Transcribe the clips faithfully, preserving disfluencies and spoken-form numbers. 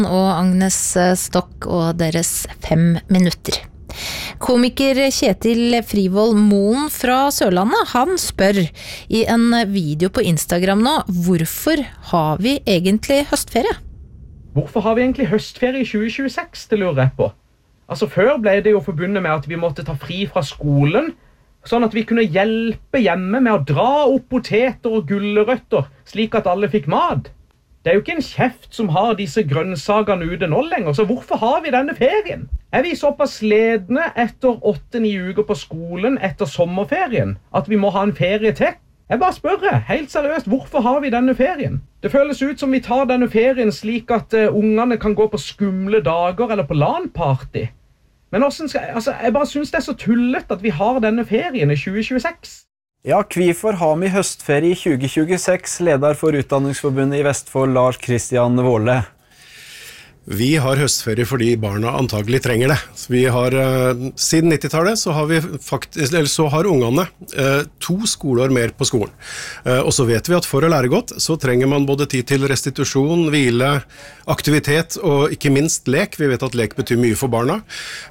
Og Agnes Stokk og deres fem minutter. Komiker Kjetil Frivold Moen fra Sørlandet, han spør i en video på Instagram nå, hvorfor har vi egentlig høstferie? Hvorfor har vi egentlig høstferie i tjue tjueseks, det lurer jeg på. Altså før ble det jo forbundet med at vi måtte ta fri fra skolen, sånn at vi kunne hjelpe hjemme med å dra opp poteter og gulrøtter, slik at alle fikk mat. Det er jo ikke en kjeft som har disse grønnsakene ute nå lenger, så hvorfor har vi denne ferien? Er vi såpass ledende etter åtte-ni uker på skolen etter sommerferien, at vi må ha en ferie til? Jeg bare spør, helt seriøst, hvorfor har vi denne ferien? Det føles ut som vi tar denne ferien slik at uh, ungene kan gå på skumle dager eller på LAN-party. Men hvordan skal, altså, jeg bare synes det er så tullet at vi har denne ferien i tjue tjueseks. Ja, Kvifor har vi høstferie i tjue tjueseks, leder for Utdanningsforbundet i Vestfold, Lars Kristian Våle. Vi har høstferie fordi barna antagelig trenger det. Vi har, siden nittitallet så har vi faktisk, eller så har ungene to skoleår mer på skolen. Og så vet vi at for å lære godt, så trenger man både tid til restitusjon, hvile, aktivitet og ikke minst lek. Vi vet at lek betyr mye for barna.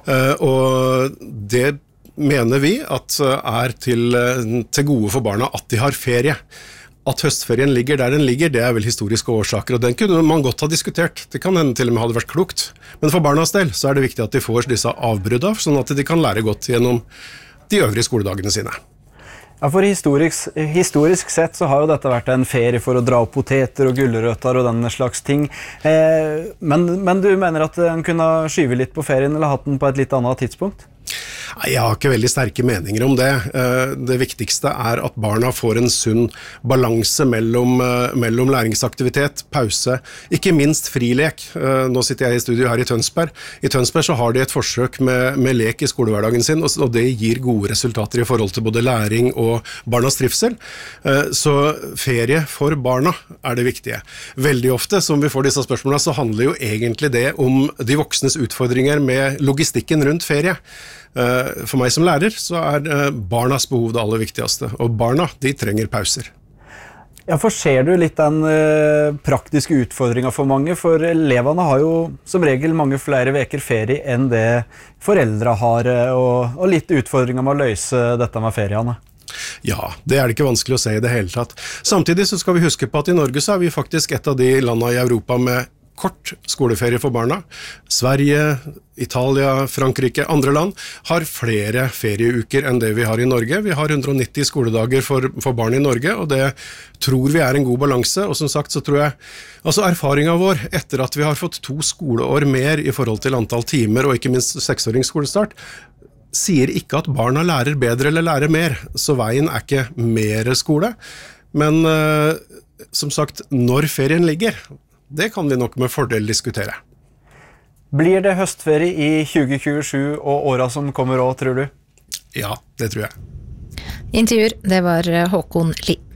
Og det mener vi at er til, til gode for barna at de har ferie. At høstferien ligger der den ligger, det er vel historiske årsaker, og den kunne man godt ha diskutert. Det kan hende til og med hadde vært klokt. Men for barnas del så er det viktig at de får disse avbrudda, sånn at de kan lære godt gjennom de øvrige skoledagene sine. Ja, for historisk, historisk sett så har jo dette vært en ferie for å dra opp poteter og gulrøtter og den slags ting. Eh, men, men du mener at en kunne skyve litt på ferien eller hatt den på et litt annet tidspunkt? Jeg har ikke veldig sterke meninger om det. Det viktigste er at barna får en sunn balanse mellom, mellom læringsaktivitet, pause, ikke minst frilek. Nå sitter jeg i studio her i Tønsberg. I Tønsberg så har de et forsøk med, med lek i skolehverdagen sin, og det gir gode resultater i forhold til både læring og barnas trivsel. Så ferie for barna er det viktige. Veldig ofte, som vi får disse spørsmålene, så handler jo egentlig det om de voksnes utfordringer med logistikken rundt ferie. For meg som lærer så er barnas behov det aller viktigste, og barna, de trenger pauser. Ja, for ser du litt den uh, praktiske utfordringen for mange? For elevene har jo som regel mange flere veker ferie enn det foreldre har, og, og litt utfordringer med å løse dette med feriene. Ja, det er det ikke vanskelig å se i det hele tatt. Samtidig så skal vi huske på at i Norge så er vi faktisk et av de landene i Europa med kort skoleferie for barna. Sverige, Italia, Frankrike, andre land har flere ferieuker enn det vi har i Norge. Vi har hundre og nitti skoledager for, for barn i Norge, og det tror vi er en god balanse. Og som sagt så tror jeg, altså erfaringen vår etter at vi har fått to skoleår mer i forhold til antall timer, og ikke minst seksåringsskolestart, sier ikke at barna lærer bedre eller lærer mer, så veien er ikke mer skole. Men uh, som sagt, når ferien ligger, det kan vi nok med fordel diskutere. Blir det høstferie i tjue tjuesju og året som kommer også, tror du? Ja, det tror jeg. Intervjuer, det var Håkon Lie.